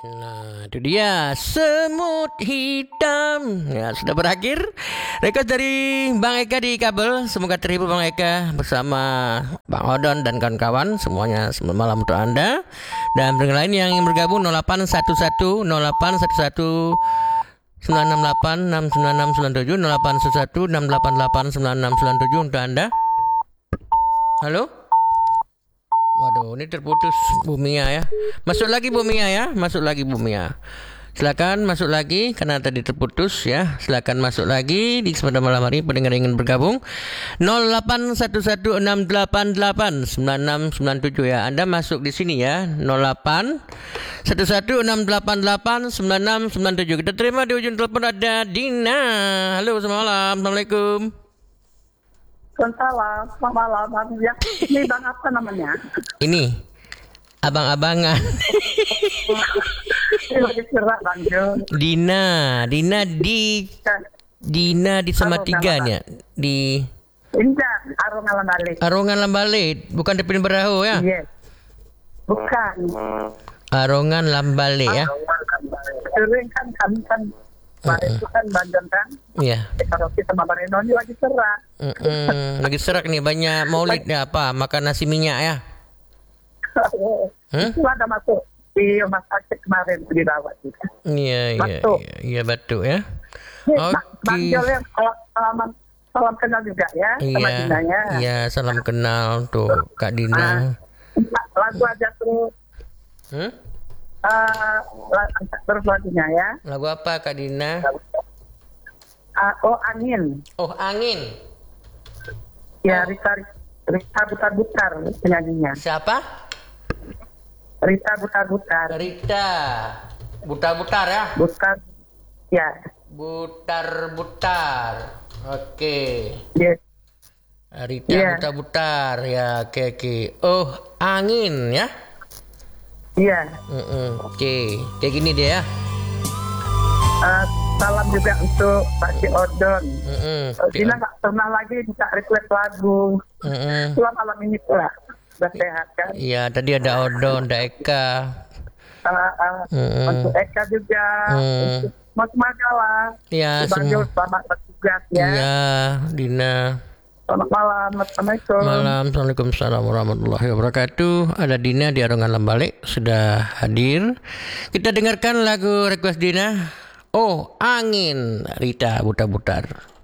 Nah, itu dia semut hitam. Ya, sudah berakhir. Request dari Bang Eka di kabel. Semoga terhibur Bang Eka bersama Bang Odon dan kawan-kawan. Semuanya selamat malam untuk Anda. Dan pendengar lain yang ingin bergabung 0811 0811 968 69697 0811 688 9697 untuk Anda. Halo? Waduh, ini terputus Bu Mia ya. Masuk lagi Bu Mia ya. Masuk lagi Bu Mia. Silakan masuk lagi karena tadi terputus ya. Silakan masuk lagi di kesempatan malam hari pendengar ingin bergabung 0811688997 ya. Anda masuk di sini ya. 0811688997. Kita terima di ujung telepon ada Dina. Halo, selamat malam. Assalamualaikum. Selamat malam, ya. Ini Bang apa namanya? Ini abang-abangan. Ini lagi cerak Bang Jo. Dina di Salatiga nih di Indah, Arongan Lambalik. Arongan Lambalik, bukan Depin Berahu ya? Yes. Bukan. Arongan Lambalik ya. Sering kan kami kan itu kan Banten kan? Iya. Kalau kita sama Bareno ini lagi cerak. Lagi serak nih, banyak maulid ya, apa makan nasi minyak ya? Itu ada masuk di rumah sakit kemarin dirawat juga. Iya batuk ya. Bang Jo yang salam kenal juga ya sama Dinanya. Iya, salam kenal tuh Kak Dina. Lagu aja tuh. Terus lagunya ya. Lagu apa Kak Dina? Oh Angin. Oh Angin. Ya Rita Butar-Butar penyanyinya. Siapa? Rita Butar-Butar. Rita Butar-Butar ya? Butar. Ya. Butar-Butar. Oke. Yes. Rita Butar-Butar ya. Oke. Oh Angin ya? Iya. Oke. Kayak gini dia ya. Salam juga untuk Pak Si Odon. Dina nggak pernah lagi bisa request lagu. Cuma malam ini pula sudah sehat kan. Iya, tadi ada Odon, ada Eka. Untuk Eka juga. Untuk Mas Magala. Iya, semua. Selamat bertugas ya. Iya, Dina. Selamat malam. Assalamualaikum. Assalamualaikum warahmatullahi wabarakatuh. Ada Dina di Arongan Lambalik sudah hadir. Kita dengarkan lagu request Dina. Oh, Angin, Rita Butar-Butar.